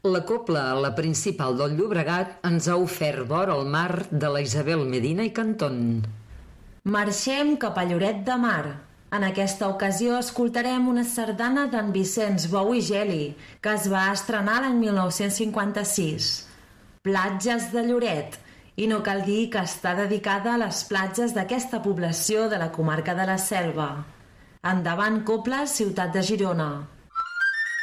La cobla, la principal del Llobregat, ens ha ofert vora el mar de la Isabel Medina i Cantón. Marxem cap a Lloret de Mar. En aquesta ocasió escoltarem una sardana d'en Vicenç Bou i Geli, que es va estrenar l'any 1956. Platges de Lloret, i no cal dir que està dedicada a les platges d'aquesta població de la comarca de la Selva. Endavant, cobla, ciutat de Girona.